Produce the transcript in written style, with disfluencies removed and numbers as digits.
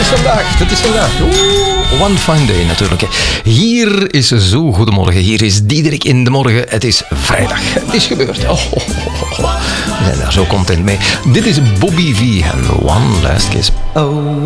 Het is vandaag. One fine day natuurlijk. Hier is zo goedemorgen. Hier is Diederik in de morgen. Het is vrijdag. Het is gebeurd. We zijn daar zo content mee. Dit is Bobby V en One Last Kiss. Oh,